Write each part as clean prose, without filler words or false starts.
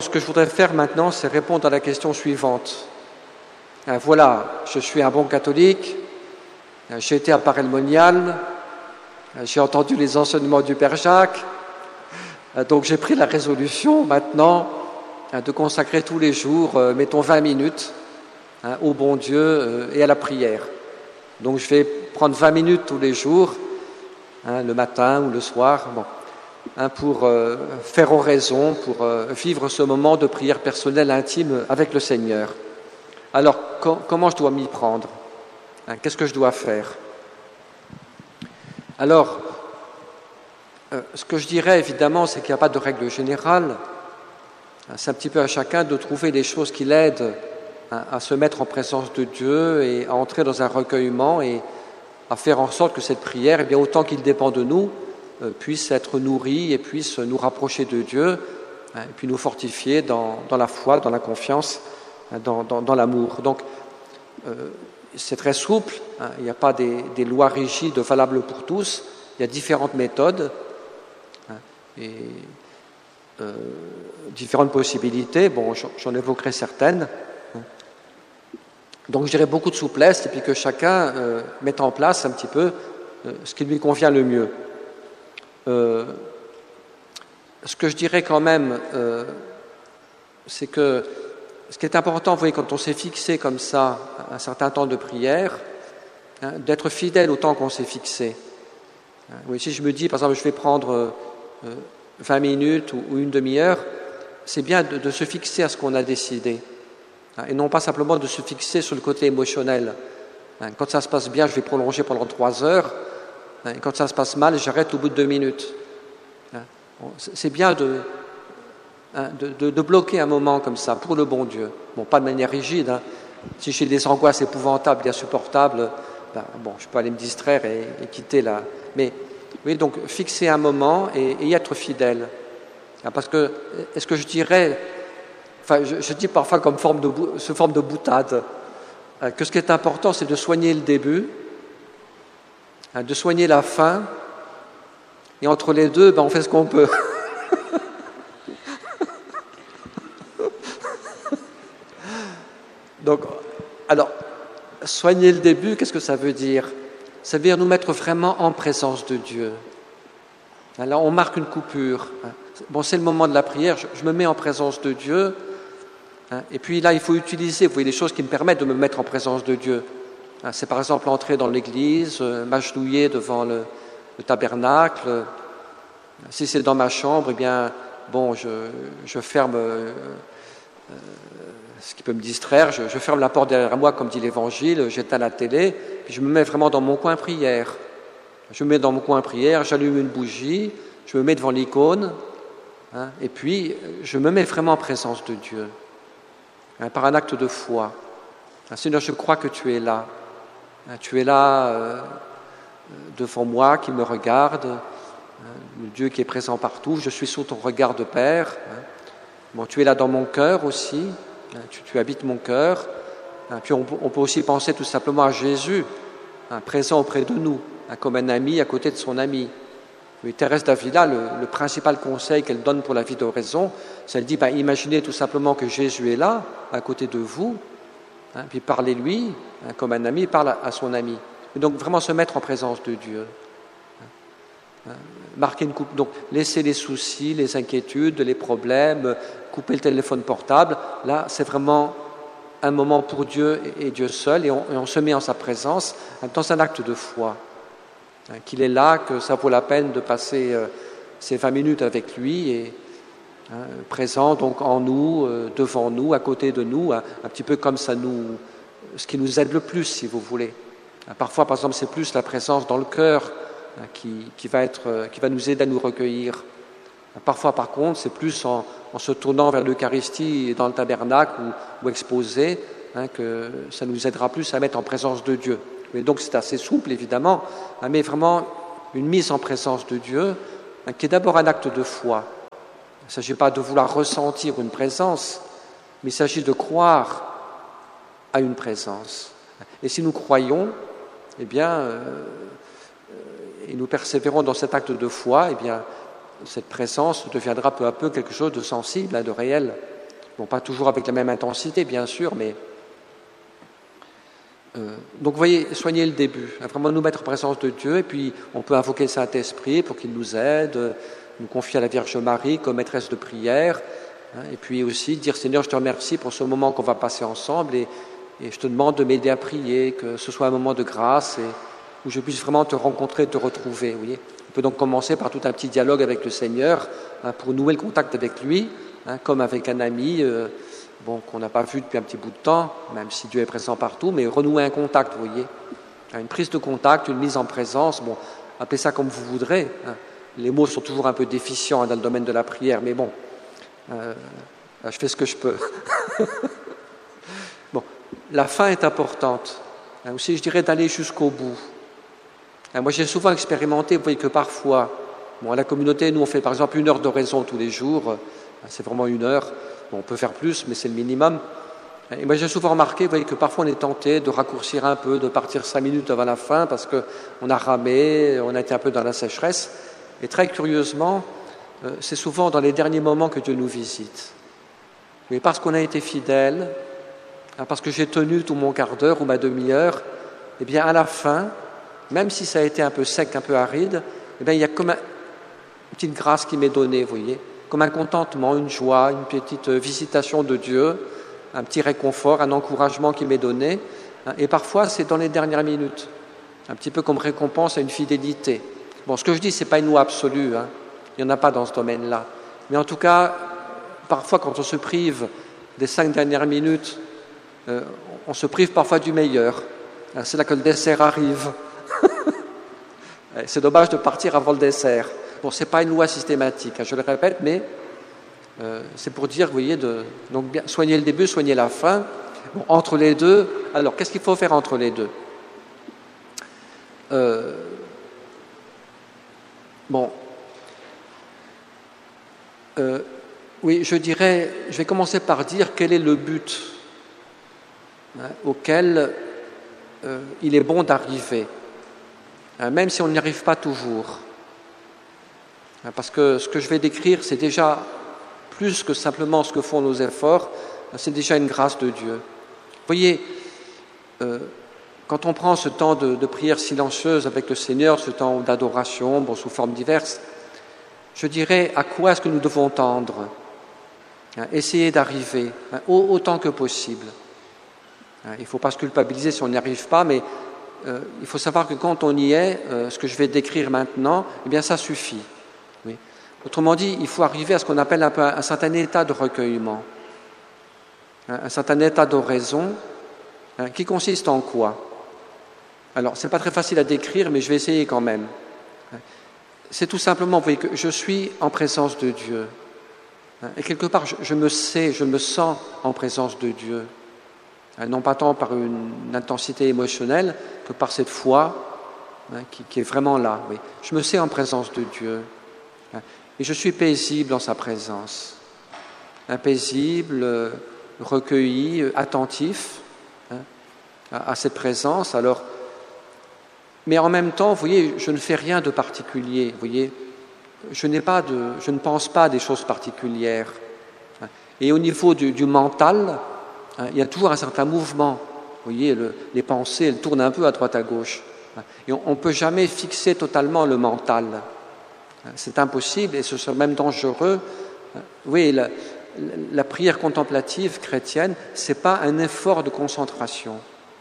Ce que je voudrais faire maintenant, c'est répondre à la question suivante. Voilà, je suis un bon catholique, j'ai été à Paray-le-Monial, j'ai entendu les enseignements du Père Jacques, donc j'ai pris la résolution maintenant de consacrer tous les jours, mettons 20 minutes, au bon Dieu et à la prière. Donc je vais prendre 20 minutes tous les jours, le matin ou le soir, pour faire oraison, pour vivre ce moment de prière personnelle intime avec le Seigneur. Alors, comment je dois m'y prendre ? Qu'est-ce que je dois faire ? Alors, ce que je dirais évidemment, c'est qu'il n'y a pas de règle générale. C'est un petit peu à chacun de trouver des choses qui l'aident à se mettre en présence de Dieu et à entrer dans un recueillement et à faire en sorte que cette prière, eh bien, autant qu'il dépend de nous, puisse être nourrie et puisse nous rapprocher de Dieu et puis nous fortifier dans la foi, dans la confiance, dans l'amour. Donc, c'est très souple, il n'y a pas des lois rigides valables pour tous, il y a différentes méthodes et différentes possibilités. Bon, j'en évoquerai certaines. Donc, je dirais beaucoup de souplesse et puis que chacun mette en place un petit peu ce qui lui convient le mieux. Ce que je dirais quand même, c'est que ce qui est important, vous voyez, quand on s'est fixé comme ça un certain temps de prière, d'être fidèle au temps qu'on s'est fixé. Oui, si je me dis, par exemple, je vais prendre 20 minutes ou une demi-heure, c'est bien de se fixer à ce qu'on a décidé, et non pas simplement de se fixer sur le côté émotionnel. Quand ça se passe bien, je vais prolonger pendant 3 heures, et quand ça se passe mal, j'arrête au bout de 2 minutes. C'est bien de bloquer un moment comme ça pour le bon Dieu. Bon, pas de manière rigide. Si j'ai des angoisses épouvantables et insupportables, je peux aller me distraire et quitter là. Mais oui, donc fixer un moment et y être fidèle. Parce que, est-ce que je dirais, je dis parfois comme forme de boutade, que ce qui est important, c'est de soigner le début, de soigner la fin, et entre les deux, on fait ce qu'on peut. Donc, alors, soigner le début, qu'est-ce que ça veut dire ? Ça veut dire nous mettre vraiment en présence de Dieu. Alors, on marque une coupure. Bon, c'est le moment de la prière, je me mets en présence de Dieu, et puis là, il faut utiliser, vous voyez, les choses qui me permettent de me mettre en présence de Dieu. C'est par exemple entrer dans l'église, m'agenouiller devant le tabernacle. Si c'est dans ma chambre, eh bien, je ferme ce qui peut me distraire, je ferme la porte derrière moi, comme dit l'Évangile, j'éteins la télé, puis je me mets vraiment dans mon coin prière. Je me mets dans mon coin prière, j'allume une bougie, je me mets devant l'icône, et puis je me mets vraiment en présence de Dieu, par un acte de foi. Seigneur, je crois que tu es là. Tu es là devant moi, qui me regarde, le Dieu qui est présent partout. Je suis sous ton regard de Père. Bon, tu es là dans mon cœur aussi. Tu habites mon cœur. Puis on peut aussi penser tout simplement à Jésus, présent auprès de nous, comme un ami à côté de son ami. Oui, Thérèse d'Avila, le principal conseil qu'elle donne pour la vie d'oraison, c'est qu'elle dit, imaginez tout simplement que Jésus est là, à côté de vous, puis parlez-lui, comme un ami parle à son ami. Et donc vraiment se mettre en présence de Dieu. Marquer une coupe, donc laisser les soucis, les inquiétudes, les problèmes, couper le téléphone portable. Là, c'est vraiment un moment pour Dieu et Dieu seul, et on se met en sa présence dans un acte de foi. Qu'il est là, que ça vaut la peine de passer ces 20 minutes avec lui, et présent donc en nous, devant nous, à côté de nous, un petit peu comme ça ce qui nous aide le plus, si vous voulez. Parfois, par exemple, c'est plus la présence dans le cœur qui va nous aider à nous recueillir. Parfois, par contre, c'est plus en se tournant vers l'Eucharistie dans le tabernacle ou exposé, que ça nous aidera plus à mettre en présence de Dieu. Mais donc c'est assez souple, évidemment, mais vraiment une mise en présence de Dieu, qui est d'abord un acte de foi. Il ne s'agit pas de vouloir ressentir une présence, mais il s'agit de croire à une présence. Et si nous croyons, eh bien, et nous persévérons dans cet acte de foi, eh bien, cette présence deviendra peu à peu quelque chose de sensible, de réel. Bon, pas toujours avec la même intensité, bien sûr, mais... donc, vous voyez, soigner le début, vraiment nous mettre en présence de Dieu, et puis on peut invoquer le Saint-Esprit pour qu'il nous aide, nous confier à la Vierge Marie comme maîtresse de prière, et puis aussi dire, Seigneur, je te remercie pour ce moment qu'on va passer ensemble, et je te demande de m'aider à prier, que ce soit un moment de grâce, où je puisse vraiment te rencontrer, te retrouver. Vous voyez, on peut donc commencer par tout un petit dialogue avec le Seigneur, pour nouer le contact avec lui, comme avec un ami qu'on n'a pas vu depuis un petit bout de temps, même si Dieu est présent partout, mais renouer un contact, vous voyez. Une prise de contact, une mise en présence, appelez ça comme vous voudrez. Les mots sont toujours un peu déficients dans le domaine de la prière, mais bon, je fais ce que je peux. Bon, la fin est importante. Aussi, je dirais d'aller jusqu'au bout. Moi, j'ai souvent expérimenté, vous voyez, que parfois, à la communauté, nous, on fait par exemple 1 heure d'oraison tous les jours. C'est vraiment 1 heure. On peut faire plus, mais c'est le minimum. Et moi, j'ai souvent remarqué, vous voyez, que parfois on est tenté de raccourcir un peu, de partir 5 minutes avant la fin, parce qu'on a ramé, on a été un peu dans la sécheresse. Et très curieusement, c'est souvent dans les derniers moments que Dieu nous visite. Mais parce qu'on a été fidèle, parce que j'ai tenu tout mon quart d'heure ou ma demi-heure, eh bien, à la fin, même si ça a été un peu sec, un peu aride, eh bien, il y a comme une petite grâce qui m'est donnée, vous voyez, comme un contentement, une joie, une petite visitation de Dieu, un petit réconfort, un encouragement qui m'est donné. Et parfois, c'est dans les dernières minutes, un petit peu comme récompense à une fidélité. Bon, ce que je dis, ce n'est pas une loi absolue, il n'y en a pas dans ce domaine-là. Mais en tout cas, parfois, quand on se prive des 5 dernières minutes, on se prive parfois du meilleur. C'est là que le dessert arrive. C'est dommage de partir avant le dessert. Bon, ce n'est pas une loi systématique, je le répète, mais c'est pour dire, vous voyez, donc bien, soigner le début, soigner la fin. Bon, entre les deux, alors qu'est-ce qu'il faut faire entre les deux ? Oui, je vais commencer par dire quel est le but auquel il est bon d'arriver, même si on n'y arrive pas toujours. Parce que ce que je vais décrire, c'est déjà plus que simplement ce que font nos efforts, c'est déjà une grâce de Dieu. Vous voyez, quand on prend ce temps de prière silencieuse avec le Seigneur, ce temps d'adoration, sous formes diverses, je dirais à quoi est-ce que nous devons tendre ? Essayer d'arriver autant que possible. Il ne faut pas se culpabiliser si on n'y arrive pas, mais il faut savoir que quand on y est, ce que je vais décrire maintenant, eh bien ça suffit. Oui. Autrement dit, il faut arriver à ce qu'on appelle un certain état de recueillement, un certain état d'oraison, qui consiste en quoi ? Alors, ce n'est pas très facile à décrire, mais je vais essayer quand même. C'est tout simplement, vous voyez, que je suis en présence de Dieu. Et quelque part, je me sens en présence de Dieu. Non pas tant par une intensité émotionnelle que par cette foi qui est vraiment là. Oui. Je me sais en présence de Dieu. Et je suis paisible en sa présence. Paisible, recueilli, attentif à cette présence. Alors, mais en même temps, vous voyez, je ne fais rien de particulier. Vous voyez, je ne pense pas à des choses particulières. Et au niveau du mental, il y a toujours un certain mouvement. Vous voyez, les pensées, elles tournent un peu à droite à gauche. Et on ne peut jamais fixer totalement le mental. C'est impossible et ce serait même dangereux. Oui, la prière contemplative chrétienne, ce n'est pas un effort de concentration.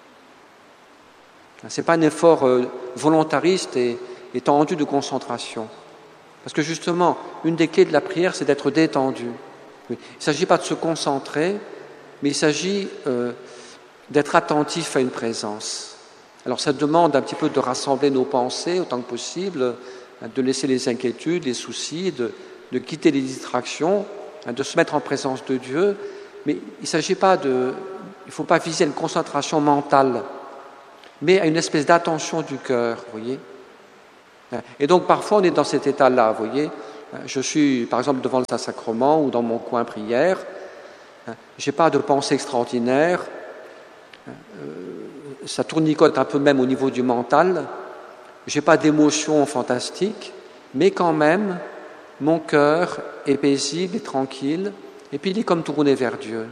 Ce n'est pas un effort volontariste et tendu de concentration. Parce que justement, une des clés de la prière, c'est d'être détendu. Oui. Il ne s'agit pas de se concentrer, mais il s'agit d'être attentif à une présence. Alors ça demande un petit peu de rassembler nos pensées autant que possible, de laisser les inquiétudes, les soucis, de quitter les distractions, de se mettre en présence de Dieu. Mais il ne s'agit pas il ne faut pas viser une concentration mentale, mais à une espèce d'attention du cœur, vous voyez. Et donc parfois on est dans cet état-là, vous voyez. Je suis par exemple devant le Saint-Sacrement ou dans mon coin prière, je n'ai pas de pensée extraordinaire, ça tournicote un peu même au niveau du mental, je n'ai pas d'émotion fantastique, mais quand même mon cœur est paisible et tranquille Et puis il est comme tourné vers Dieu.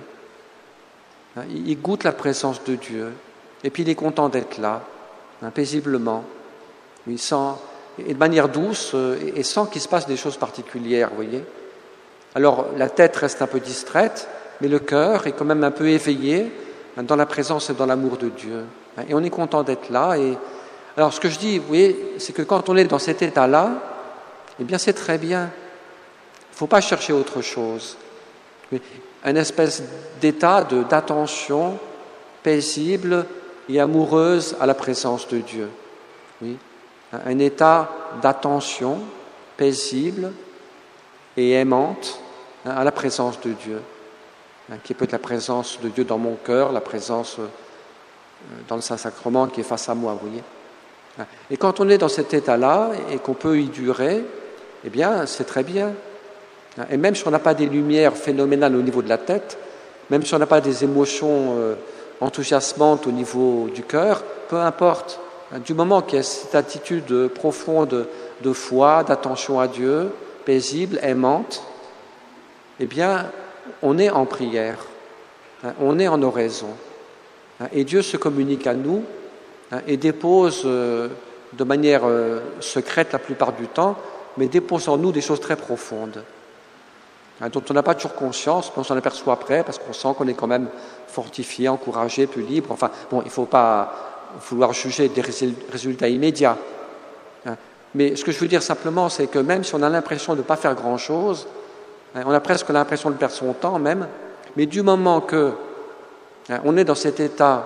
Il goûte la présence de Dieu. Et puis il est content d'être là, paisiblement. Et de manière douce et sans qu'il se passe des choses particulières, vous voyez. Alors la tête reste un peu distraite, mais le cœur est quand même un peu éveillé dans la présence et dans l'amour de Dieu. Et on est content d'être là. Et alors ce que je dis, vous voyez, c'est que quand on est dans cet état-là, eh bien c'est très bien. Il ne faut pas chercher autre chose. Un espèce d'état d'attention paisible et amoureuse à la présence de Dieu. Oui. Un état d'attention paisible et aimante à la présence de Dieu, qui peut être la présence de Dieu dans mon cœur, la présence dans le Saint-Sacrement qui est face à moi, vous voyez. Et quand on est dans cet état-là et qu'on peut y durer, eh bien, c'est très bien. Et même si on n'a pas des lumières phénoménales au niveau de la tête, même si on n'a pas des émotions enthousiasmantes au niveau du cœur, peu importe. Du moment qu'il y a cette attitude profonde de foi, d'attention à Dieu, paisible, aimante, eh bien, on est en prière, on est en oraison. Et Dieu se communique à nous et dépose de manière secrète la plupart du temps, mais dépose en nous des choses très profondes, dont on n'a pas toujours conscience, mais on s'en aperçoit après, parce qu'on sent qu'on est quand même fortifié, encouragé, plus libre. Enfin, bon, il ne faut pas vouloir juger des résultats immédiats. Mais ce que je veux dire simplement, c'est que même si on a l'impression de ne pas faire grand-chose, on a presque l'impression de perdre son temps même, mais du moment que on est dans cet état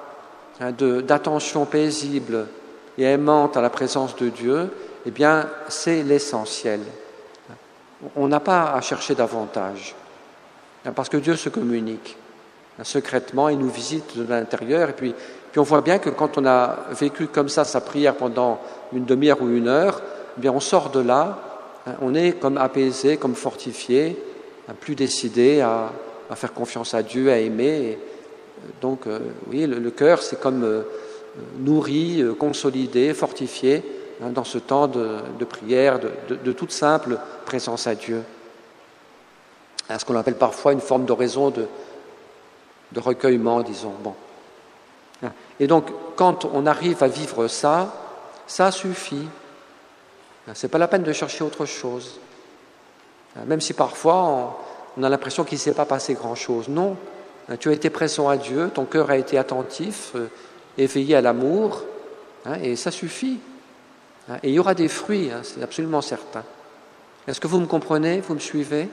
d'attention paisible et aimante à la présence de Dieu, eh bien, c'est l'essentiel. On n'a pas à chercher davantage, parce que Dieu se communique secrètement, il nous visite de l'intérieur, et puis on voit bien que quand on a vécu comme ça sa prière pendant une demi-heure ou une heure, eh bien on sort de là, on est comme apaisé, comme fortifié, plus décidé à faire confiance à Dieu, à aimer. Et donc, oui, le cœur, c'est comme nourri, consolidé, fortifié dans ce temps de prière, de toute simple présence à Dieu. Ce qu'on appelle parfois une forme d'oraison, de recueillement, disons. Bon. Et donc, quand on arrive à vivre ça, ça suffit. Ce n'est pas la peine de chercher autre chose. Même si parfois on a l'impression qu'il ne s'est pas passé grand-chose. Non, tu as été présent à Dieu, ton cœur a été attentif, éveillé à l'amour, et ça suffit. Et il y aura des fruits, c'est absolument certain. Est-ce que vous me comprenez, vous me suivez?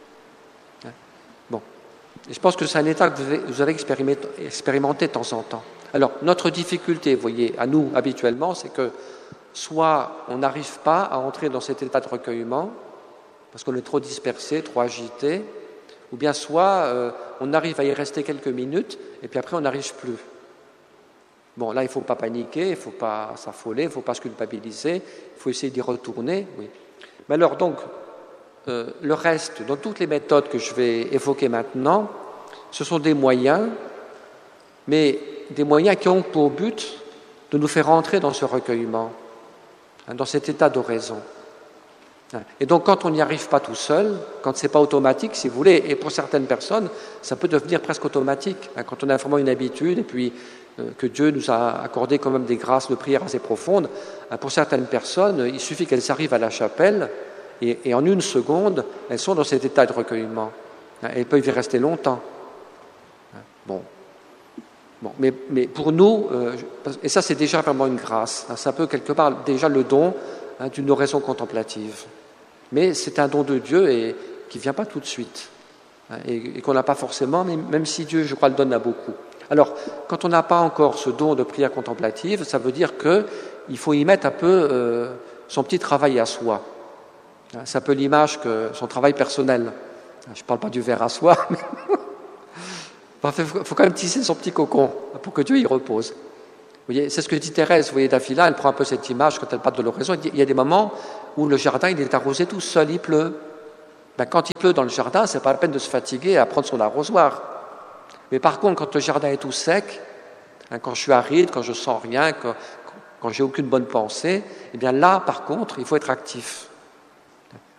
Bon. Et je pense que c'est un état que vous avez expérimenté de temps en temps. Alors, notre difficulté, vous voyez, à nous, habituellement, c'est que soit on n'arrive pas à entrer dans cet état de recueillement, parce qu'on est trop dispersé, trop agité, ou bien soit on arrive à y rester quelques minutes, et puis après on n'arrive plus. Bon, là, il ne faut pas paniquer, il ne faut pas s'affoler, il ne faut pas se culpabiliser, il faut essayer d'y retourner, oui. Mais alors, donc, le reste, dans toutes les méthodes que je vais évoquer maintenant, ce sont des moyens, mais des moyens qui ont pour but de nous faire entrer dans ce recueillement, dans cet état d'oraison. Et donc, quand on n'y arrive pas tout seul, quand ce n'est pas automatique, si vous voulez, et pour certaines personnes, ça peut devenir presque automatique, quand on a vraiment une habitude, et puis que Dieu nous a accordé quand même des grâces de prière assez profondes, pour certaines personnes, il suffit qu'elles arrivent à la chapelle, et en une seconde, elles sont dans cet état de recueillement. Elles peuvent y rester longtemps. Bon, mais pour nous, et ça c'est déjà vraiment une grâce, c'est un peu quelque part déjà le don d'une oraison contemplative. Mais c'est un don de Dieu et qui ne vient pas tout de suite, et qu'on n'a pas forcément, même si Dieu, je crois, le donne à beaucoup. Alors, quand on n'a pas encore ce don de prière contemplative, ça veut dire qu'il faut y mettre un peu son petit travail à soi. C'est un peu l'image que son travail personnel. Je ne parle pas du verre à soie, mais il faut quand même tisser son petit cocon pour que Dieu y repose. Vous voyez, c'est ce que dit Thérèse, vous voyez, d'Avila, elle prend un peu cette image quand elle parle de l'oraison. Il y a des moments où le jardin il est arrosé tout seul, il pleut. Quand il pleut dans le jardin, ce n'est pas la peine de se fatiguer à prendre son arrosoir. Mais par contre, quand le jardin est tout sec, quand je suis aride, quand je sens rien, quand j'ai aucune bonne pensée, eh bien là, par contre, il faut être actif.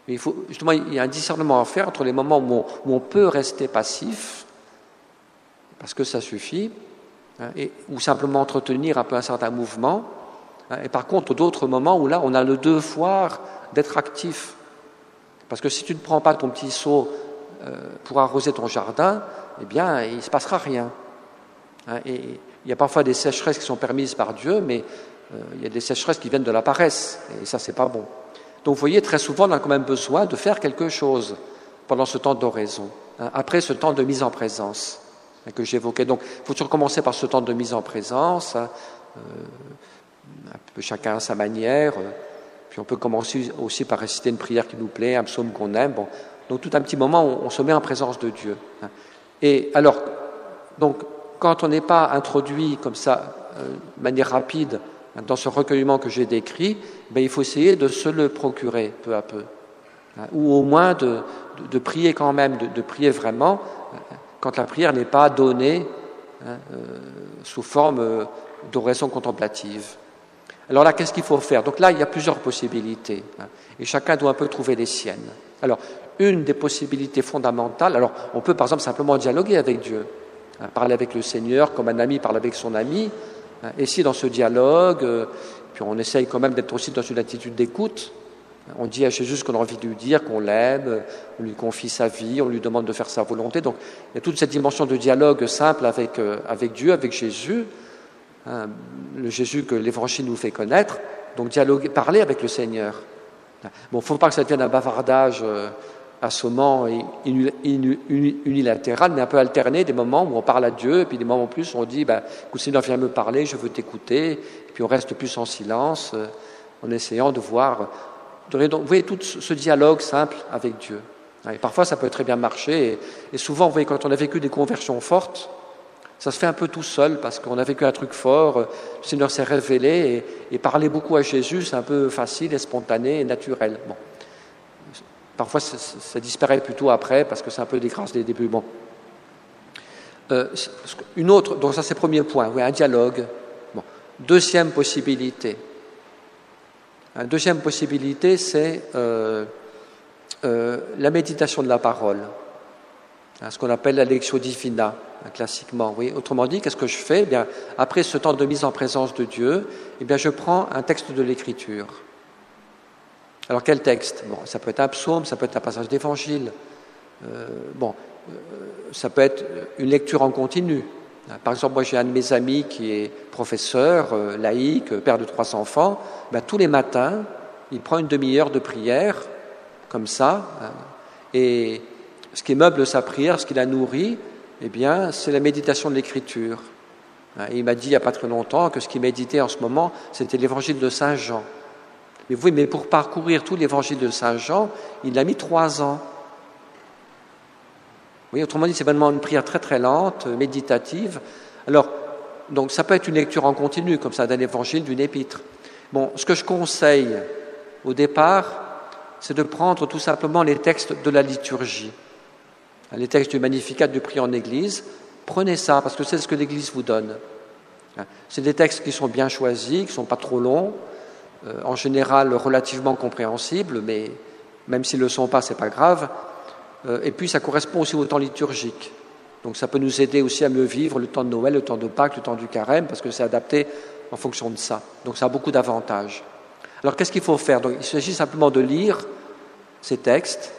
Mais justement, il y a un discernement à faire entre les moments où on peut rester passif, parce que ça suffit, ou simplement entretenir un peu un certain mouvement, et par contre d'autres moments où là on a le devoir d'être actif. Parce que si tu ne prends pas ton petit seau pour arroser ton jardin, eh bien il ne se passera rien. Et il y a parfois des sécheresses qui sont permises par Dieu, mais il y a des sécheresses qui viennent de la paresse, et ça c'est pas bon. Donc vous voyez, très souvent on a quand même besoin de faire quelque chose pendant ce temps d'oraison, après ce temps de mise en présence que j'évoquais. Donc il faut toujours commencer par ce temps de mise en présence, un peu chacun à sa manière, puis on peut commencer aussi par réciter une prière qui nous plaît, un psaume qu'on aime. Bon. Donc tout un petit moment, on se met en présence de Dieu. Et alors, donc, quand on n'est pas introduit comme ça, de manière rapide, dans ce recueillement que j'ai décrit, il faut essayer de se le procurer peu à peu. Ou au moins de prier quand même, de prier vraiment, quand la prière n'est pas donnée sous forme d'oraison contemplative. Alors là, qu'est-ce qu'il faut faire? Donc là, il y a plusieurs possibilités, et chacun doit un peu trouver les siennes. Alors, une des possibilités fondamentales, alors on peut par exemple simplement dialoguer avec Dieu, parler avec le Seigneur comme un ami parle avec son ami, et si dans ce dialogue, puis on essaye quand même d'être aussi dans une attitude d'écoute, on dit à Jésus ce qu'on a envie de lui dire, qu'on l'aime, on lui confie sa vie, on lui demande de faire sa volonté. Donc il y a toute cette dimension de dialogue simple avec Dieu, avec Jésus, le Jésus que l'Évangile nous fait connaître. Donc dialoguer, parler avec le Seigneur. Bon, il ne faut pas que ça devienne un bavardage assommant et unilatéral, mais un peu alterné, des moments où on parle à Dieu, et puis des moments en plus où on dit, écoute Seigneur, viens me parler, je veux t'écouter, et puis on reste plus en silence, en essayant de voir... Donc, vous voyez, tout ce dialogue simple avec Dieu. Et parfois, ça peut très bien marcher. Et souvent, vous voyez, quand on a vécu des conversions fortes, ça se fait un peu tout seul, parce qu'on a vécu un truc fort, le Seigneur s'est révélé, et parler beaucoup à Jésus, c'est un peu facile et spontané et naturel. Bon. Parfois, ça disparaît plutôt après, parce que c'est un peu des grâces des débuts. Bon. Une autre, donc ça c'est le premier point, oui, un dialogue. Bon. Deuxième possibilité, c'est la méditation de la parole, ce qu'on appelle la lectio divina, classiquement. Oui. Autrement dit, qu'est-ce que je fais? Eh bien, après ce temps de mise en présence de Dieu, eh bien, je prends un texte de l'Écriture. Alors, quel texte? Bon, ça peut être un psaume, ça peut être un passage d'évangile, ça peut être une lecture en continu. Par exemple, moi j'ai un de mes amis qui est professeur, laïque, père de 3 enfants. Tous les matins, il prend une demi-heure de prière, comme ça, et ce qui meuble sa prière, ce qui la nourrit, eh bien, c'est la méditation de l'Écriture. Et il m'a dit il n'y a pas très longtemps que ce qu'il méditait en ce moment, c'était l'évangile de Saint Jean. Mais oui, mais pour parcourir tout l'évangile de Saint Jean, il a mis 3 ans. Oui, autrement dit, c'est vraiment une prière très très lente, méditative. Alors, donc ça peut être une lecture en continu, comme ça, d'un évangile, d'une épître. Bon, ce que je conseille au départ, c'est de prendre tout simplement les textes de la liturgie. Les textes du Magnificat, du Prier en Église. Prenez ça, parce que c'est ce que l'Église vous donne. C'est des textes qui sont bien choisis, qui ne sont pas trop longs, en général relativement compréhensibles, mais même s'ils ne le sont pas, ce n'est pas grave. Et puis ça correspond aussi au temps liturgique. Donc ça peut nous aider aussi à mieux vivre le temps de Noël, le temps de Pâques, le temps du Carême, parce que c'est adapté en fonction de ça. Donc ça a beaucoup d'avantages. Alors qu'est-ce qu'il faut faire? Donc, il s'agit simplement de lire ces textes,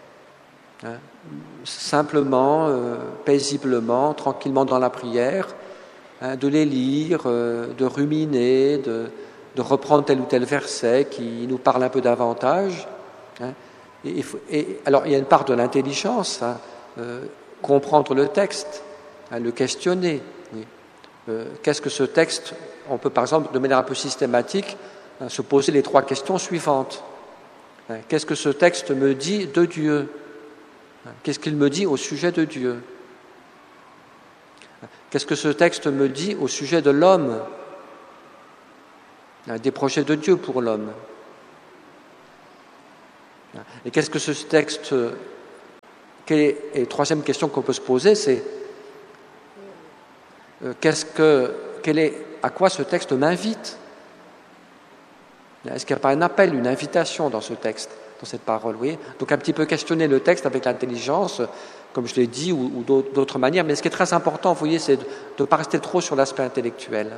simplement, paisiblement, tranquillement dans la prière, de les lire, de ruminer, de reprendre tel ou tel verset qui nous parle un peu davantage. Alors, il y a une part de l'intelligence, comprendre le texte, le questionner. Oui. Qu'est-ce que ce texte? On peut, par exemple, de manière un peu systématique, se poser les 3 questions suivantes. Qu'est-ce que ce texte me dit de Dieu? Qu'est-ce qu'il me dit au sujet de Dieu? Qu'est-ce que ce texte me dit au sujet de l'homme? Des projets de Dieu pour l'homme. Et qu'est-ce que ce texte... Et la troisième question qu'on peut se poser, c'est à quoi ce texte m'invite? Est-ce qu'il n'y a pas un appel, une invitation dans ce texte? dans cette parole. Vous voyez, donc un petit peu questionner le texte avec l'intelligence, comme je l'ai dit, ou d'autres manières. Mais ce qui est très important, vous voyez, c'est de ne pas rester trop sur l'aspect intellectuel.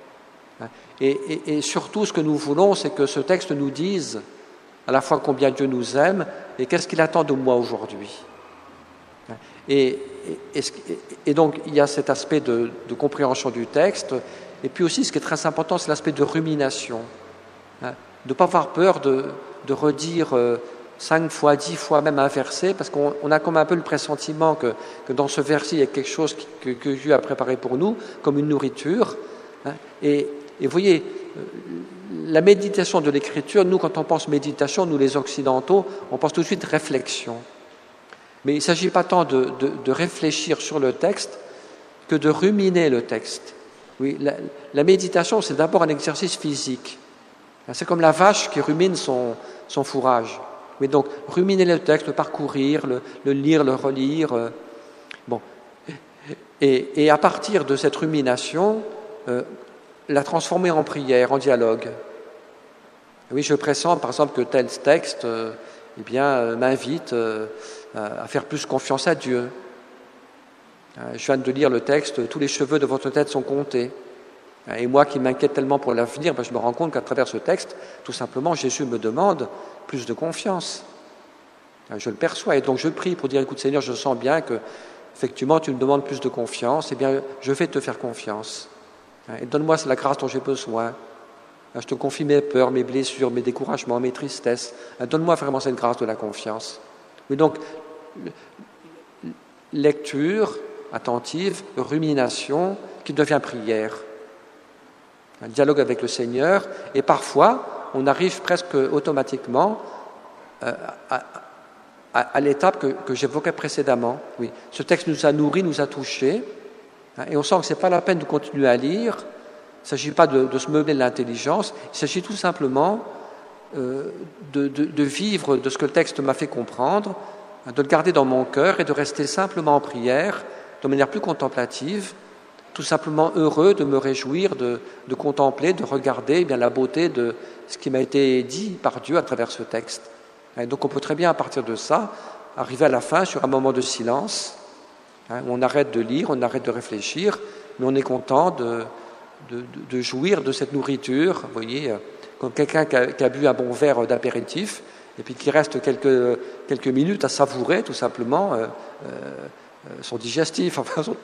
Et surtout, ce que nous voulons, c'est que ce texte nous dise à la fois combien Dieu nous aime et qu'est-ce qu'il attend de moi aujourd'hui. Et donc, il y a cet aspect de compréhension du texte. Et puis aussi, ce qui est très important, c'est l'aspect de rumination. De ne pas avoir peur de redire 5 fois, 10 fois même un verset, parce qu'on a comme un peu le pressentiment que dans ce verset, il y a quelque chose que Dieu a préparé pour nous, comme une nourriture. Et vous voyez, la méditation de l'Écriture, nous, quand on pense méditation, nous les Occidentaux, on pense tout de suite réflexion. Mais il ne s'agit pas tant de réfléchir sur le texte que de ruminer le texte. Oui, la méditation, c'est d'abord un exercice physique. C'est comme la vache qui rumine son fourrage. Mais donc, ruminer le texte, le parcourir, le lire, le relire. Bon. Et à partir de cette rumination, la transformer en prière, en dialogue. Oui, je pressens, par exemple, que tel texte m'invite à faire plus confiance à Dieu. Je viens de lire le texte « Tous les cheveux de votre tête sont comptés ». Et moi qui m'inquiète tellement pour l'avenir, je me rends compte qu'à travers ce texte, tout simplement, Jésus me demande plus de confiance. Je le perçois et donc je prie pour dire « Écoute Seigneur, je sens bien que effectivement tu me demandes plus de confiance, eh bien je vais te faire confiance. Et donne-moi la grâce dont j'ai besoin. Je te confie mes peurs, mes blessures, mes découragements, mes tristesses. Donne-moi vraiment cette grâce de la confiance. » Mais donc, lecture attentive, rumination, qui devient prière. Un dialogue avec le Seigneur, et parfois, on arrive presque automatiquement à l'étape que j'évoquais précédemment. Oui, ce texte nous a nourris, nous a touchés, et on sent que ce n'est pas la peine de continuer à lire. Il ne s'agit pas de se meubler de l'intelligence, il s'agit tout simplement de vivre de ce que le texte m'a fait comprendre, de le garder dans mon cœur et de rester simplement en prière, de manière plus contemplative, tout simplement heureux de me réjouir, de contempler, de regarder la beauté de ce qui m'a été dit par Dieu à travers ce texte. Et donc on peut très bien, à partir de ça, arriver à la fin sur un moment de silence, où on arrête de lire, on arrête de réfléchir, mais on est content de jouir de cette nourriture, vous voyez, comme quelqu'un qui a bu un bon verre d'apéritif, et puis qui reste quelques minutes à savourer tout simplement son digestif,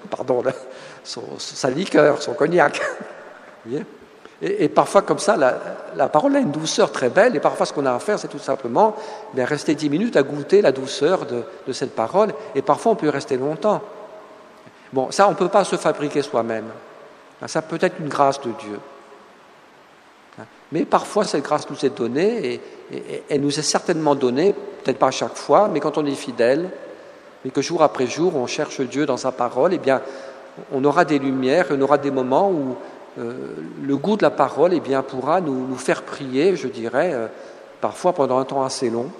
sa liqueur, son cognac. Vous voyez ? Et parfois, comme ça, la parole a une douceur très belle, et parfois ce qu'on a à faire, c'est tout simplement rester 10 minutes à goûter la douceur de cette parole, et parfois on peut y rester longtemps. Bon, ça, on ne peut pas se fabriquer soi-même. Ça peut être une grâce de Dieu. Mais parfois, cette grâce nous est donnée, et elle nous est certainement donnée, peut-être pas à chaque fois, mais quand on est fidèle, mais que jour après jour, on cherche Dieu dans sa parole, eh bien, on aura des lumières, on aura des moments où le goût de la parole pourra nous faire prier, je dirais, parfois pendant un temps assez long.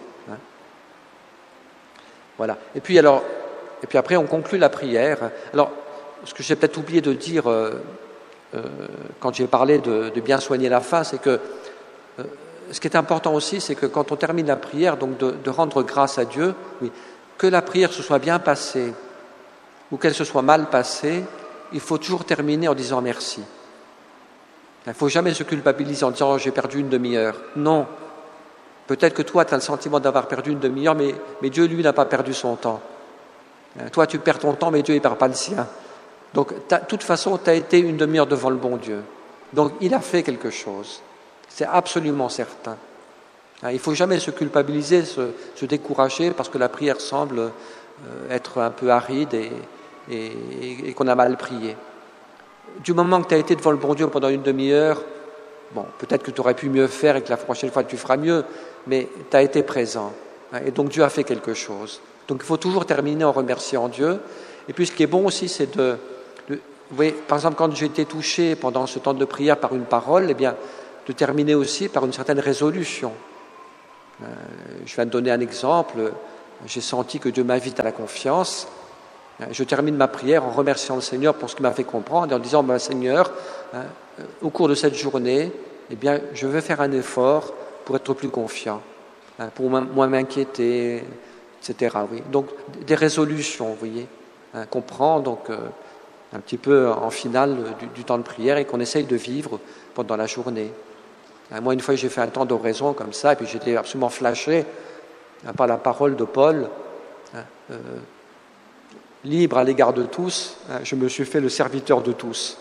Voilà. Et puis après, on conclut la prière. Alors, ce que j'ai peut-être oublié de dire quand j'ai parlé de bien soigner la fin, c'est que ce qui est important aussi, c'est que quand on termine la prière, donc de rendre grâce à Dieu, oui, que la prière se soit bien passée ou qu'elle se soit mal passée, il faut toujours terminer en disant merci. Il ne faut jamais se culpabiliser en disant « j'ai perdu une demi-heure ». Non. Peut-être que toi, tu as le sentiment d'avoir perdu une demi-heure, mais Dieu, lui, n'a pas perdu son temps. Toi, tu perds ton temps, mais Dieu, il ne perd pas le sien. Donc, de toute façon, tu as été une demi-heure devant le bon Dieu. Donc, il a fait quelque chose. C'est absolument certain. Il ne faut jamais se culpabiliser, se décourager, parce que la prière semble être un peu aride et qu'on a mal prié. Du moment que tu as été devant le bon Dieu pendant une demi-heure, bon, peut-être que tu aurais pu mieux faire et que la prochaine fois tu feras mieux, mais tu as été présent. Et donc Dieu a fait quelque chose. Donc il faut toujours terminer en remerciant Dieu. Et puis ce qui est bon aussi, c'est vous voyez, par exemple, quand j'ai été touché pendant ce temps de prière par une parole, eh bien, de terminer aussi par une certaine résolution. Je viens de donner un exemple. J'ai senti que Dieu m'invite à la confiance. Je termine ma prière en remerciant le Seigneur pour ce qu'il m'a fait comprendre et en disant « Seigneur, au cours de cette journée, eh bien, je vais faire un effort pour être plus confiant. pour moins m'inquiéter, etc. Oui. Donc des résolutions, vous voyez, qu'on prend donc un petit peu en finale du temps de prière et qu'on essaye de vivre pendant la journée. Moi, une fois, j'ai fait un temps d'oraison comme ça, et puis j'étais absolument flashé par la parole de Paul. Libre à l'égard de tous, je me suis fait le serviteur de tous.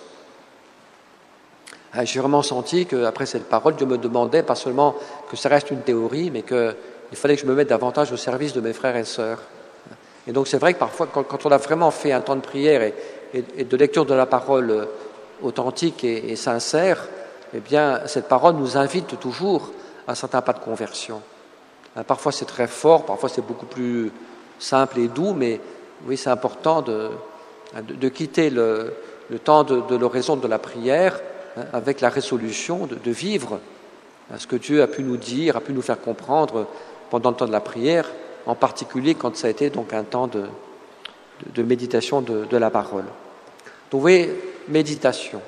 J'ai vraiment senti qu'après cette parole, Dieu me demandait pas seulement que ça reste une théorie, mais qu'il fallait que je me mette davantage au service de mes frères et sœurs. Et donc c'est vrai que parfois, quand on a vraiment fait un temps de prière et de lecture de la parole authentique et sincère, eh bien, cette parole nous invite toujours à un certain pas de conversion. Parfois c'est très fort, parfois c'est beaucoup plus simple et doux, mais oui, c'est important de quitter le temps de l'oraison de la prière avec la résolution de vivre ce que Dieu a pu nous dire, a pu nous faire comprendre pendant le temps de la prière, en particulier quand ça a été donc un temps de méditation de la parole. Donc vous voyez, méditation,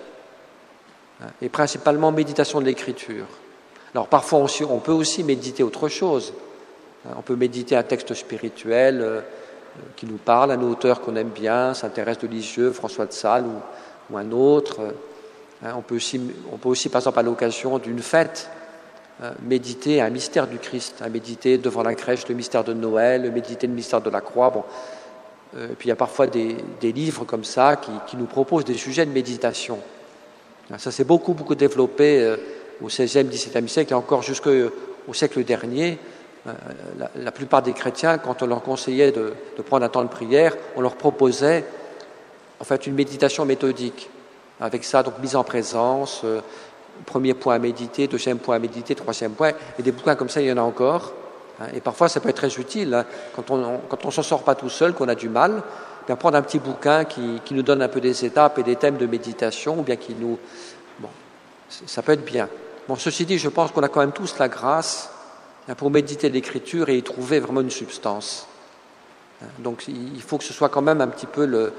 et principalement méditation de l'Écriture. Alors parfois on peut aussi méditer autre chose. On peut méditer un texte spirituel qui nous parle, un auteur qu'on aime bien, Saint Thérèse de Lisieux, François de Sales ou un autre. On peut aussi, par exemple, à l'occasion d'une fête, méditer un mystère du Christ, méditer devant la crèche le mystère de Noël, méditer le mystère de la croix. Bon. Puis il y a parfois des livres comme ça qui nous proposent des sujets de méditation. Ça s'est beaucoup développé au XVIe, XVIIe siècle et encore jusqu'au siècle dernier. La plupart des chrétiens, quand on leur conseillait de prendre un temps de prière, on leur proposait en fait une méditation méthodique. Avec ça, donc mise en présence, premier point à méditer, deuxième point à méditer, troisième point, et des bouquins comme ça, il y en a encore. Et parfois, ça peut être très utile, quand on ne s'en sort pas tout seul, qu'on a du mal, bien prendre un petit bouquin qui nous donne un peu des étapes et des thèmes de méditation, ou bien qui nous... Bon, ça peut être bien. Bon, ceci dit, je pense qu'on a quand même tous la grâce pour méditer l'Écriture et y trouver vraiment une substance. Donc il faut que ce soit quand même un petit peu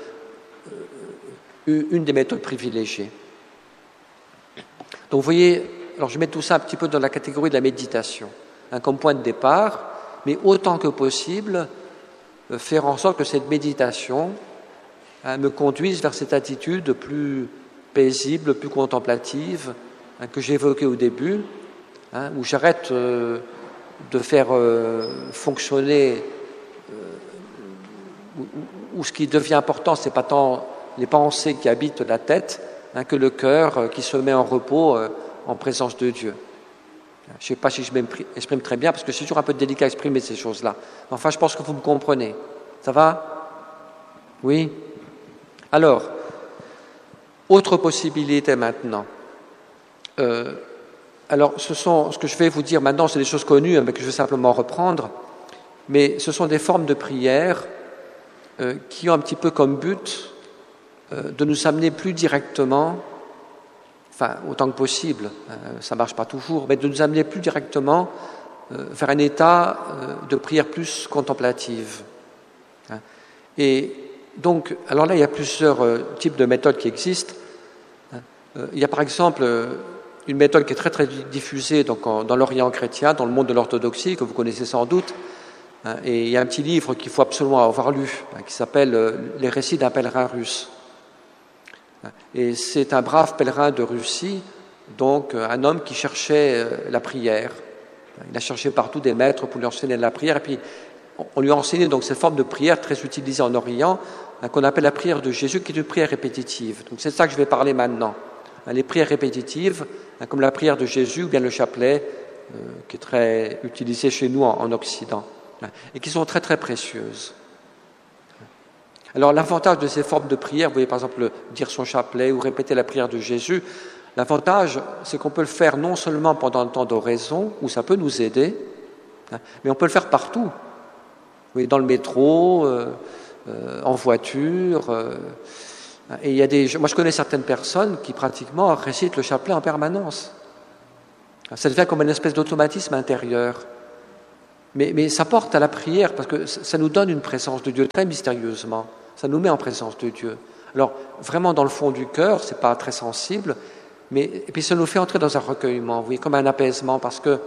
une des méthodes privilégiées. Donc vous voyez, alors je mets tout ça un petit peu dans la catégorie de la méditation, comme point de départ, mais autant que possible, faire en sorte que cette méditation me conduise vers cette attitude plus paisible, plus contemplative, que j'évoquais au début, où j'arrête de faire fonctionner, où ce qui devient important, c'est pas tant les pensées qui habitent la tête, que le cœur qui se met en repos en présence de Dieu. Je ne sais pas si je m'exprime très bien, parce que c'est toujours un peu délicat à exprimer ces choses-là. Enfin, je pense que vous me comprenez. Ça va? Oui? Alors, autre possibilité maintenant. Alors, ce que je vais vous dire maintenant, c'est des choses connues, mais que je vais simplement reprendre. Mais ce sont des formes de prière qui ont un petit peu comme but de nous amener plus directement, enfin autant que possible, ça ne marche pas toujours, mais de nous amener plus directement vers un état de prière plus contemplative. Et donc, alors là, il y a plusieurs types de méthodes qui existent. Il y a par exemple une méthode qui est très diffusée donc, dans l'Orient chrétien, dans le monde de l'orthodoxie, que vous connaissez sans doute. Et il y a un petit livre qu'il faut absolument avoir lu, qui s'appelle « Les récits d'un pèlerin russe ». Et c'est un brave pèlerin de Russie, donc un homme qui cherchait la prière. Il a cherché partout des maîtres pour lui enseigner la prière, et puis on lui a enseigné donc cette forme de prière très utilisée en Orient, qu'on appelle la prière de Jésus, qui est une prière répétitive. Donc c'est de ça que je vais parler maintenant. Les prières répétitives, comme la prière de Jésus ou bien le chapelet, qui est très utilisé chez nous en Occident, et qui sont très précieuses. Alors l'avantage de ces formes de prière, vous voyez par exemple dire son chapelet ou répéter la prière de Jésus, l'avantage c'est qu'on peut le faire non seulement pendant le temps d'oraison, où ça peut nous aider, mais on peut le faire partout. Vous voyez, dans le métro, en voiture. Et il y a moi je connais certaines personnes qui pratiquement récitent le chapelet en permanence. Ça devient comme une espèce d'automatisme intérieur. Mais ça porte à la prière parce que ça nous donne une présence de Dieu très mystérieusement. Ça nous met en présence de Dieu. Alors, vraiment dans le fond du cœur, c'est pas très sensible, et puis ça nous fait entrer dans un recueillement, vous voyez, comme un apaisement, parce que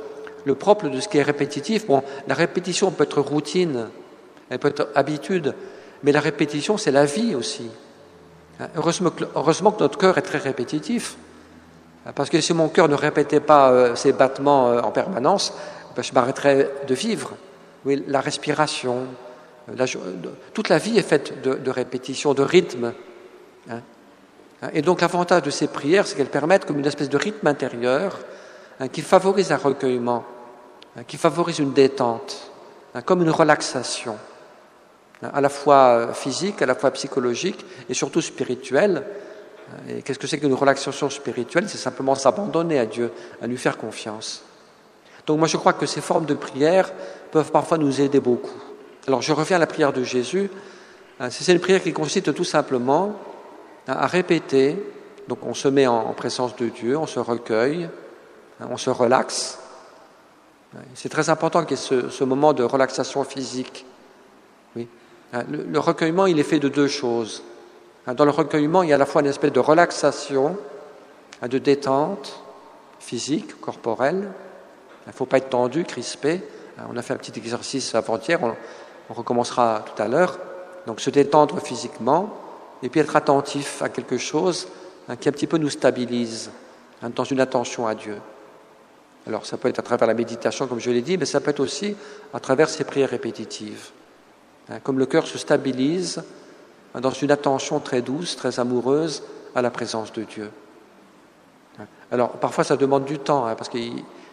le propre de ce qui est répétitif. Bon, la répétition peut être routine, elle peut être habitude, mais la répétition, c'est la vie aussi. Heureusement que notre cœur est très répétitif, parce que si mon cœur ne répétait pas ses battements en permanence, je m'arrêterais de vivre. Oui, la respiration, toute la vie est faite de répétition, de rythme. Et donc l'avantage de ces prières, c'est qu'elles permettent comme une espèce de rythme intérieur qui favorise un recueillement, qui favorise une détente, comme une relaxation, à la fois physique, à la fois psychologique et surtout spirituelle. Et qu'est-ce que c'est qu'une relaxation spirituelle? C'est simplement s'abandonner à Dieu, à lui faire confiance. Donc moi je crois que ces formes de prière peuvent parfois nous aider beaucoup. Alors je reviens à la prière de Jésus. C'est une prière qui consiste tout simplement à répéter. Donc on se met en présence de Dieu, on se recueille, on se relaxe. C'est très important qu'il y ait ce moment de relaxation physique. Oui. Le recueillement, il est fait de deux choses. Dans le recueillement, il y a à la fois une espèce de relaxation, de détente physique, corporelle. Il ne faut pas être tendu, crispé. On a fait un petit exercice avant-hier, on recommencera tout à l'heure. Donc se détendre physiquement et puis être attentif à quelque chose qui un petit peu nous stabilise dans une attention à Dieu. Alors ça peut être à travers la méditation, comme je l'ai dit, mais ça peut être aussi à travers ces prières répétitives. Comme le cœur se stabilise dans une attention très douce, très amoureuse à la présence de Dieu. Alors parfois ça demande du temps, parce que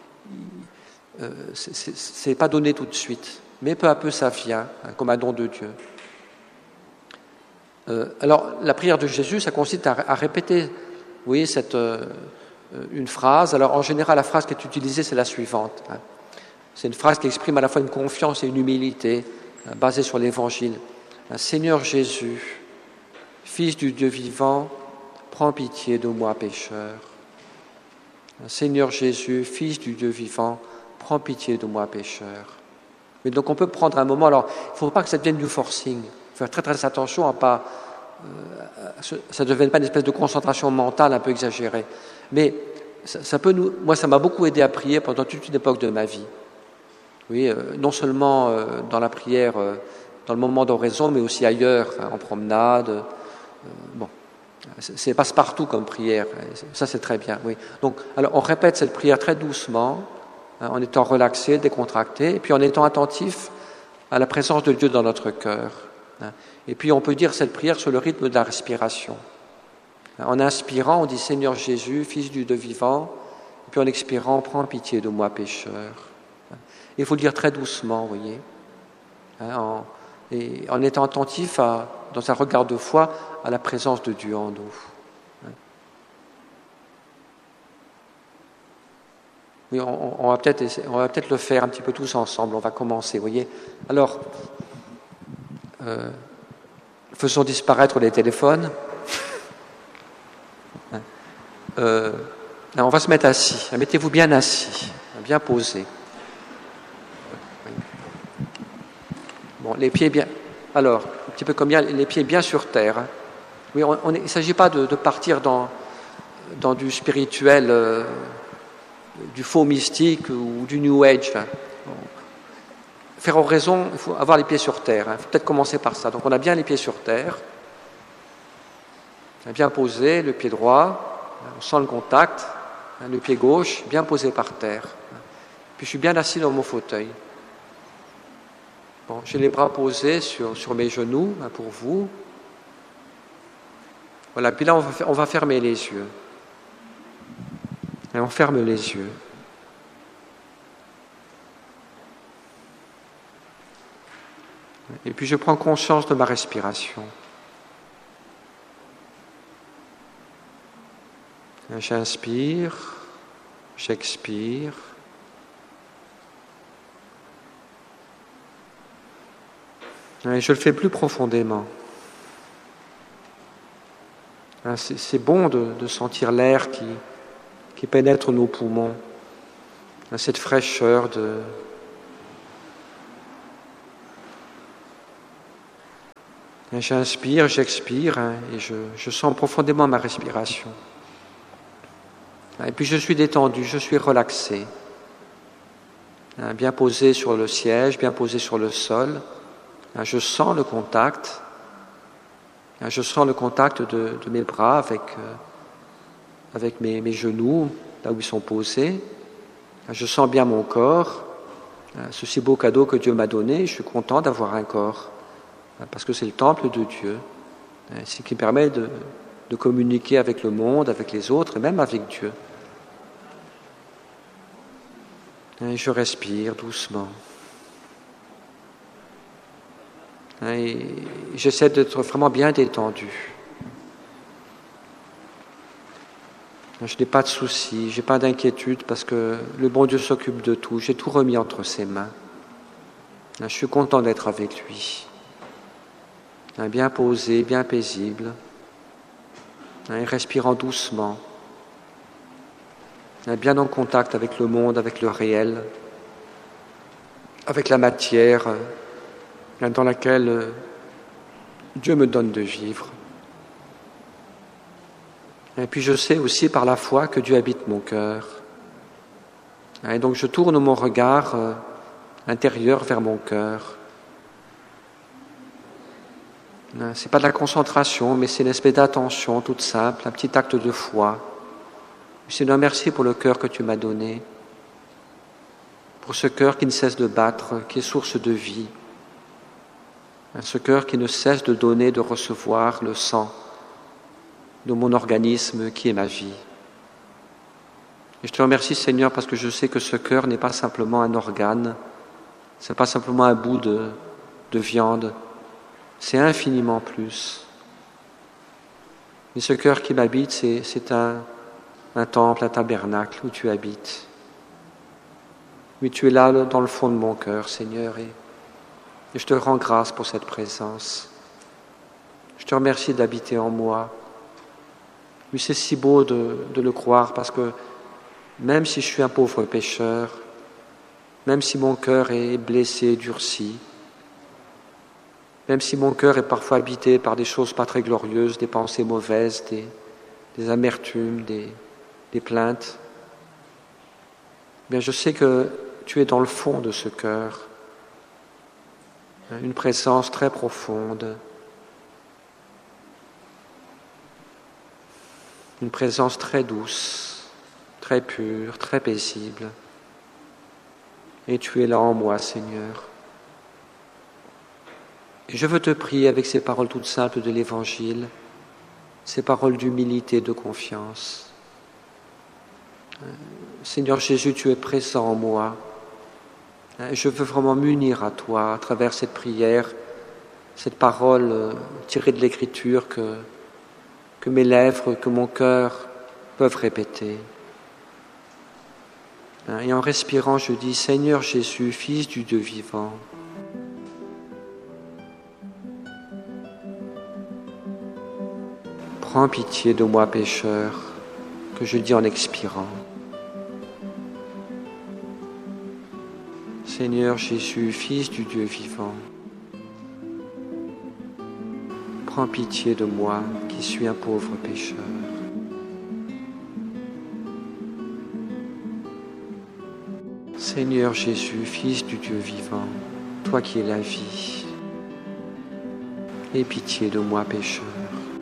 c'est pas donné tout de suite, mais peu à peu ça vient, comme un don de Dieu. Alors la prière de Jésus, ça consiste à répéter, oui, une phrase. Alors en général, la phrase qui est utilisée, c'est la suivante. C'est une phrase qui exprime à la fois une confiance et une humilité, basée sur l'Évangile. Seigneur Jésus, Fils du Dieu vivant, prends pitié de moi pécheur. Seigneur Jésus, Fils du Dieu vivant, prends pitié de moi pécheur. Mais donc on peut prendre un moment, alors il ne faut pas que ça devienne du forcing, il faut faire très très attention à pas, ça ne devienne pas une espèce de concentration mentale un peu exagérée. Mais ça peut moi ça m'a beaucoup aidé à prier pendant toute une époque de ma vie. Oui, non seulement dans la prière, dans le moment d'oraison, mais aussi ailleurs, en promenade. Bon, c'est passe-partout comme prière, ça c'est très bien. Oui. Donc, alors on répète cette prière très doucement, en étant relaxé, décontracté, et puis en étant attentif à la présence de Dieu dans notre cœur. Et puis on peut dire cette prière sur le rythme de la respiration. En inspirant, on dit Seigneur Jésus, Fils du Dieu vivant, et puis en expirant, prends pitié de moi pécheur. Il faut le dire très doucement, vous voyez, et en étant attentif dans un regard de foi à la présence de Dieu en nous. Oui, on va peut-être le faire un petit peu tous ensemble. On va commencer, vous voyez. Alors, faisons disparaître les téléphones. On va se mettre assis. Mettez-vous bien assis, bien posé. Bon, les pieds bien. Alors, un petit peu comme bien, les pieds bien sur terre. Oui, il ne s'agit pas de partir dans du spirituel, du faux mystique ou du New Age. Faire oraison, il faut avoir les pieds sur terre. Il faut peut-être commencer par ça. Donc, on a bien les pieds sur terre, bien posé, le pied droit, on sent le contact, le pied gauche, bien posé par terre. Puis, je suis bien assis dans mon fauteuil. Bon, j'ai les bras posés sur mes genoux, pour vous. Voilà, puis là, on va fermer les yeux. Et on ferme les yeux. Et puis je prends conscience de ma respiration. J'inspire, j'expire. Et je le fais plus profondément. C'est bon de sentir l'air qui pénètre nos poumons, cette fraîcheur Et j'inspire, j'expire, et je sens profondément ma respiration. Et puis je suis détendu, je suis relaxé. bien posé sur le siège, bien posé sur le sol. Je sens le contact. Je sens le contact de mes bras avec mes genoux, là où ils sont posés. Je sens bien mon corps. Ce si beau cadeau que Dieu m'a donné, je suis content d'avoir un corps, parce que c'est le temple de Dieu. C'est ce qui permet de communiquer avec le monde, avec les autres et même avec Dieu. Et je respire doucement. Et j'essaie d'être vraiment bien détendu. Je n'ai pas de soucis, je n'ai pas d'inquiétude parce que le bon Dieu s'occupe de tout. J'ai tout remis entre ses mains. Je suis content d'être avec lui. Bien posé, bien paisible. Respirant doucement. Bien en contact avec le monde, avec le réel, avec la matière dans laquelle Dieu me donne de vivre. Et puis je sais aussi par la foi que Dieu habite mon cœur. Et donc je tourne mon regard intérieur vers mon cœur. C'est pas de la concentration, mais c'est une espèce d'attention toute simple, un petit acte de foi. Seigneur, merci pour le cœur que tu m'as donné, pour ce cœur qui ne cesse de battre, qui est source de vie, ce cœur qui ne cesse de donner, de recevoir le sang de mon organisme qui est ma vie. Et je te remercie, Seigneur, parce que je sais que ce cœur n'est pas simplement un organe, ce n'est pas simplement un bout de viande, c'est infiniment plus. Mais ce cœur qui m'habite, c'est un temple, un tabernacle où tu habites. Mais tu es là dans le fond de mon cœur, Seigneur, et je te rends grâce pour cette présence. Je te remercie d'habiter en moi. Mais c'est si beau de le croire, parce que même si je suis un pauvre pécheur, même si mon cœur est blessé, durci, même si mon cœur est parfois habité par des choses pas très glorieuses, des pensées mauvaises, des amertumes, des plaintes, bien je sais que tu es dans le fond de ce cœur, une présence très profonde, une présence très douce, très pure, très paisible. Et tu es là en moi, Seigneur. Et je veux te prier avec ces paroles toutes simples de l'Évangile, ces paroles d'humilité, de confiance. Seigneur Jésus, tu es présent en moi. Je veux vraiment m'unir à toi à travers cette prière, cette parole tirée de l'Écriture que mes lèvres, que mon cœur peuvent répéter. Et en respirant, je dis, Seigneur Jésus, Fils du Dieu vivant, prends pitié de moi pécheur, que je dis en expirant. Seigneur Jésus, Fils du Dieu vivant, prends pitié de moi qui suis un pauvre pécheur. Seigneur Jésus, Fils du Dieu vivant, toi qui es la vie, aie pitié de moi pécheur.